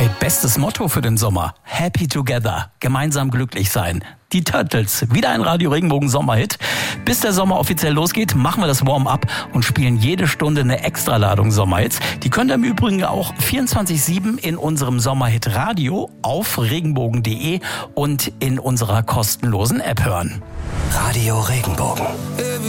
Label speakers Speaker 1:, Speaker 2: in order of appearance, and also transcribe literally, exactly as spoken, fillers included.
Speaker 1: Ey, bestes Motto für den Sommer. Happy together. Gemeinsam glücklich sein. Die Turtles. Wieder ein Radio Regenbogen Sommerhit. Bis der Sommer offiziell losgeht, machen wir das Warm-up und spielen jede Stunde eine Extraladung Sommerhits. Die könnt ihr im Übrigen auch vierundzwanzig sieben in unserem Sommerhit Radio auf regenbogen punkt de und in unserer kostenlosen App hören.
Speaker 2: Radio Regenbogen.